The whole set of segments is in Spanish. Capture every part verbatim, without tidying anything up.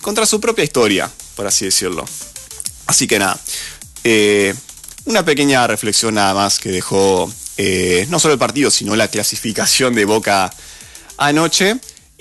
contra su propia historia, por así decirlo. Así que nada, eh, una pequeña reflexión nada más que dejó eh, no solo el partido, sino la clasificación de Boca anoche.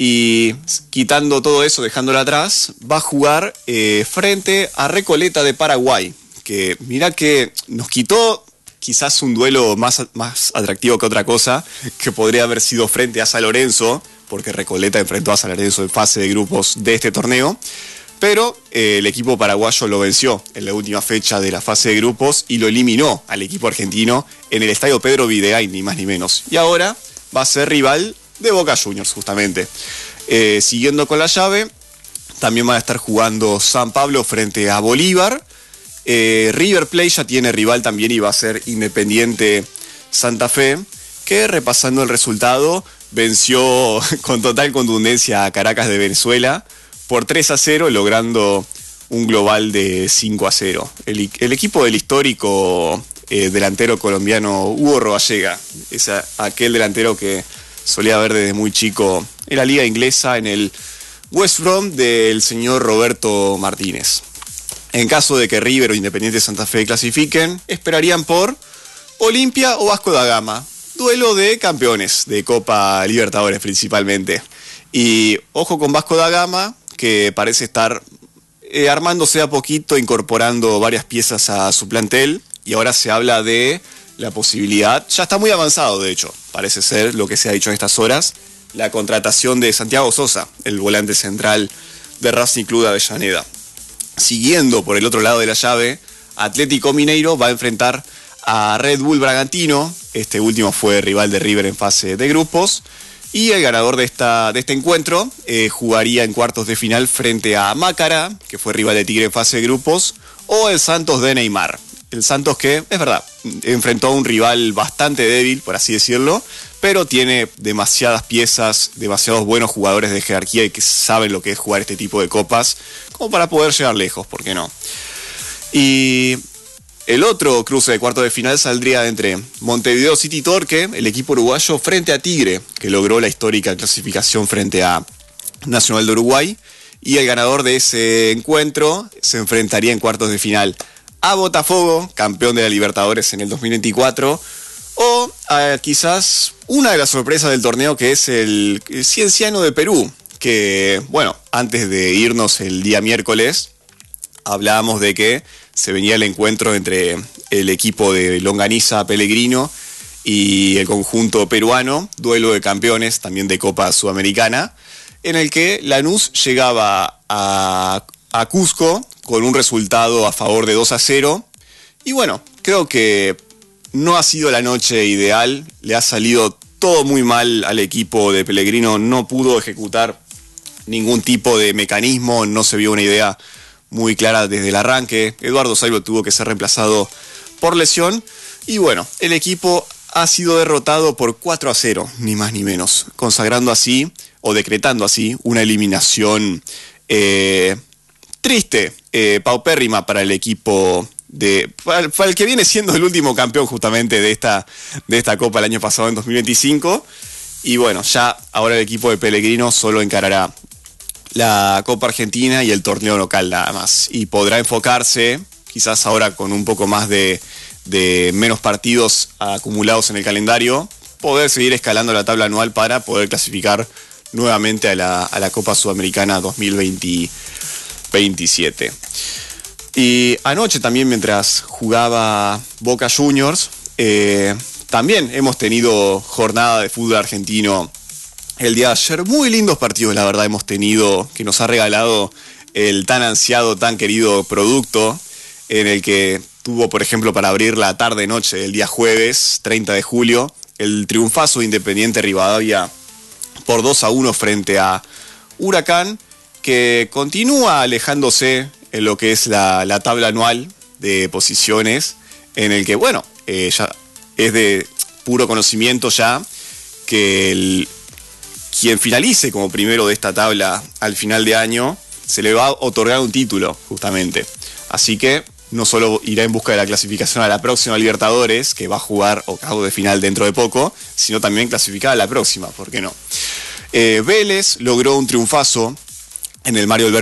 Y quitando todo eso, dejándolo atrás, va a jugar eh, frente a Recoleta de Paraguay, que mirá que nos quitó quizás un duelo más, más atractivo que otra cosa, que podría haber sido frente a San Lorenzo, porque Recoleta enfrentó a San Lorenzo en fase de grupos de este torneo, pero eh, el equipo paraguayo lo venció en la última fecha de la fase de grupos y lo eliminó al equipo argentino en el estadio Pedro Videgain, ni más ni menos. Y ahora va a ser rival de Boca Juniors, justamente. Eh, siguiendo con la llave, también van a estar jugando San Pablo frente a Bolívar. Eh, River Plate ya tiene rival también y va a ser Independiente Santa Fe, que repasando el resultado venció con total contundencia a Caracas de Venezuela por tres a cero, logrando un global de cinco a cero. El, el equipo del histórico eh, delantero colombiano Hugo Roballega, es a, aquel delantero que solía ver desde muy chico en la liga inglesa, en el West Brom del señor Roberto Martínez. En caso de que River o Independiente Santa Fe clasifiquen, esperarían por Olimpia o Vasco da Gama. Duelo de campeones de Copa Libertadores principalmente. Y ojo con Vasco da Gama, que parece estar eh, armándose a poquito, incorporando varias piezas a su plantel. Y ahora se habla de la posibilidad, ya está muy avanzado de hecho, parece ser lo que se ha dicho en estas horas, la contratación de Santiago Sosa, el volante central de Racing Club de Avellaneda. Siguiendo por el otro lado de la llave, Atlético Mineiro va a enfrentar a Red Bull Bragantino. Este último fue rival de River en fase de grupos. Y el ganador de, esta, de este encuentro eh, jugaría en cuartos de final frente a Mácara, que fue rival de Tigre en fase de grupos, o el Santos de Neymar. El Santos que, es verdad, enfrentó a un rival bastante débil, por así decirlo, pero tiene demasiadas piezas, demasiados buenos jugadores de jerarquía y que saben lo que es jugar este tipo de copas, como para poder llegar lejos, ¿por qué no? Y el otro cruce de cuarto de final saldría entre Montevideo City Torque, el equipo uruguayo, frente a Tigre, que logró la histórica clasificación frente a Nacional de Uruguay, y el ganador de ese encuentro se enfrentaría en cuartos de final a Botafogo, campeón de la Libertadores en el dos mil veinticuatro, o a quizás una de las sorpresas del torneo, que es el Cienciano de Perú, que, bueno, antes de irnos el día miércoles, hablábamos de que se venía el encuentro entre el equipo de Longaniza Pellegrino y el conjunto peruano, duelo de campeones también de Copa Sudamericana, en el que Lanús llegaba a, a Cusco con un resultado a favor de dos a cero. Y bueno, creo que no ha sido la noche ideal, le ha salido todo muy mal al equipo de Pellegrino, no pudo ejecutar ningún tipo de mecanismo, no se vio una idea muy clara desde el arranque. Eduardo Saibo tuvo que ser reemplazado por lesión. Y bueno, el equipo ha sido derrotado por cuatro a cero, ni más ni menos, consagrando así, o decretando así, una eliminación eh, triste, eh, paupérrima para el equipo de para, para el que viene siendo el último campeón justamente de esta, de esta Copa el año pasado, en dos mil veinticinco. Y bueno, ya ahora el equipo de Pellegrino solo encarará la Copa Argentina y el torneo local nada más. Y podrá enfocarse, quizás ahora con un poco más de, de menos partidos acumulados en el calendario, poder seguir escalando la tabla anual para poder clasificar nuevamente a la, a la Copa Sudamericana dos mil veintisiete. Y anoche también, mientras jugaba Boca Juniors, eh, también hemos tenido jornada de fútbol argentino el día de ayer. Muy lindos partidos, la verdad, hemos tenido, que nos ha regalado el tan ansiado, tan querido producto, en el que tuvo, por ejemplo, para abrir la tarde-noche del día jueves, treinta de julio, el triunfazo de Independiente Rivadavia por dos a uno frente a Huracán, que continúa alejándose en lo que es la, la tabla anual de posiciones, en el que, bueno, eh, ya es de puro conocimiento ya que el, quien finalice como primero de esta tabla al final de año se le va a otorgar un título, justamente. Así que no solo irá en busca de la clasificación a la próxima Libertadores, que va a jugar octavos de final dentro de poco, sino también clasificar a la próxima, ¿por qué no? Eh, Vélez logró un triunfazo en el Mario Alberto